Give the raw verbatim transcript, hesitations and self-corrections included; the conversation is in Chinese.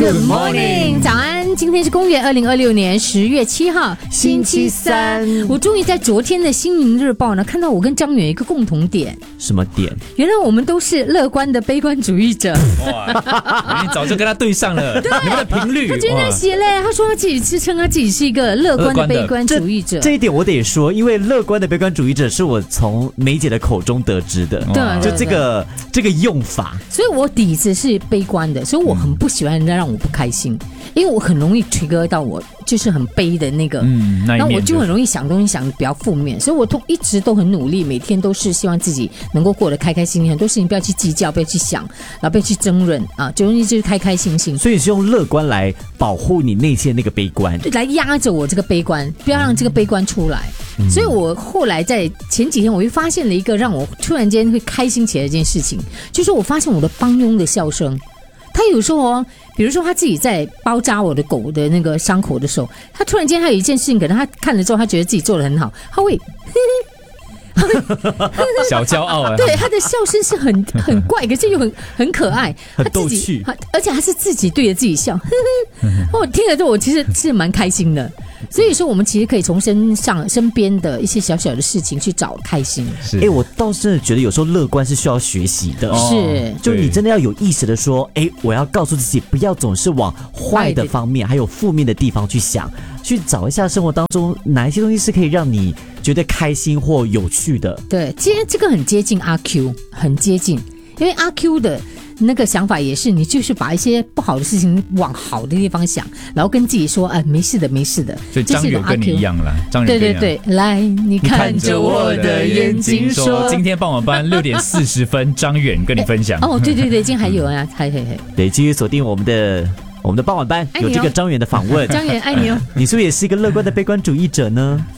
Good morning， 早安！今天是公元二零二六年十月七号，星期三。我终于在昨天的《新民日报》呢看到我跟张远有一个共同点。 什么点？ 原来我们都是乐观的悲观主义者。 哇，你早就跟他对上了，你们的频率。 他今天写嘞，他说他自己自称他自己是一个乐观的悲观主义者。 这, 这一点我得说，因为乐观的悲观主义者是我从梅姐的口中得知的。 对， 就这个这个用法。 所以我底子是悲观的，所以我很不喜欢人家让我不开心，因为我很容易 trigger 到我就是很悲的那个，嗯，那我就很容易想东西想的比较负面，所以我都一直都很努力，每天都是希望自己能够过得开开心心，很多事情不要去计较，不要去想，然后不要去争论啊，就容易就是开开心心。 所以你是用乐观来保护你内心的那个悲观， 来压着我这个悲观，不要让这个悲观出来。嗯、所以我后来在前几天我又发现了一个让我突然间会开心起来的一件事情，就是我发现我的帮佣的笑声。他有时候哦，比如说他自己在包扎我的狗的那个伤口的时候，他突然间他有一件事情，可能他看了之后，他觉得自己做得很好，他会，他会小骄傲啊。 对，他的笑声是很很怪，可是又很很可爱， 很逗趣， 而且他是自己对着自己笑。我听了之后，我其实是蛮开心的。所以说，我们其实可以从身上身边的一些小小的事情去找开心。 哎、欸，我倒是觉得有时候乐观是需要学习的。 是， 就你真的要有意识的说，哎、欸，我要告诉自己，不要总是往坏的方面，还有负面的地方去想，去找一下生活当中哪一些东西是可以让你觉得开心或有趣的。 对，今天这个很接近阿 Q， 很接近，因为阿 Q 的那个想法也是，你就是把一些不好的事情往好的地方想，然后跟自己说，啊，没事的，没事的。 所以张远跟你一样啦，张远对对对，来，你看着我的眼睛说， 今天傍晚班六点四十分，张远跟你分享。 哦，对对对，今天还有啊，还还还。 对，继续锁定我们的。我们的傍晚班有这个张远的访问， 张远爱你哦。 你是不是也是一个乐观的悲观主义者呢？